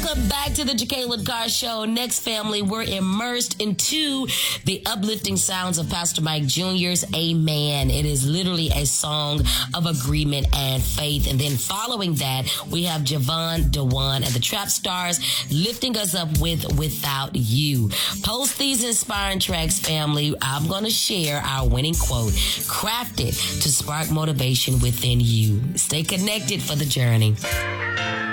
Welcome back to the Jacqueline Carr Show. Next, family, we're immersed into the uplifting sounds of Pastor Mike Jr.'s Amen. It is literally a song of agreement and faith. And then following that, we have Javon Dewan and the Trap Stars lifting us up with Without You. Post these inspiring tracks, family. I'm going to share our winning quote, crafted to spark motivation within you. Stay connected for the journey.